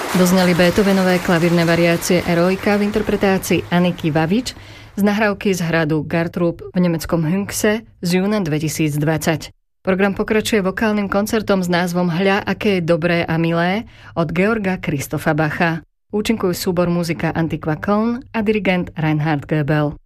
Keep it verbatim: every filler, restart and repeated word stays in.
Doznali Beethovenové klavírne variácie Eroika v interpretácii Aniky Vavič z nahrávky z hradu Gartrub v nemeckom Hünxe z júna dvetisícdvadsať. Program pokračuje vokálnym koncertom s názvom Hľa, aké je dobré a milé od Georga Christopha Bacha. Účinkujú súbor muzika Antiqua Köln a dirigent Reinhard Goebel.